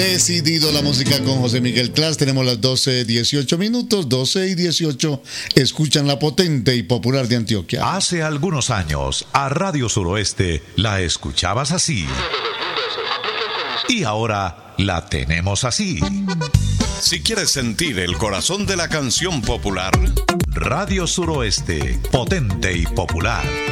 Decidido la música con José Miguel Clas. Tenemos las 12:18 minutos, 12:18. Escuchan la potente y popular de Antioquia. Hace algunos años, a Radio Suroeste la escuchabas así. Y ahora la tenemos así. Si quieres sentir el corazón de la canción popular, Radio Suroeste, potente y popular.